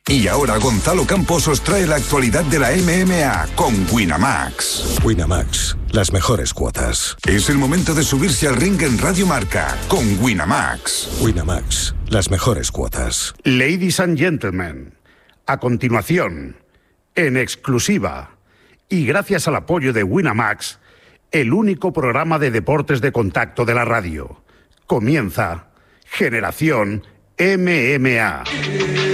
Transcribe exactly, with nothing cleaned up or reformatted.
Y ahora Gonzalo Campos os trae la actualidad de la M M A con Winamax. Winamax, las mejores cuotas. Es el momento de subirse al ring en Radio Marca con Winamax. Winamax, las mejores cuotas. Ladies and gentlemen, a continuación, en exclusiva y gracias al apoyo de Winamax, el único programa de deportes de contacto de la radio. Comienza Generación M M A.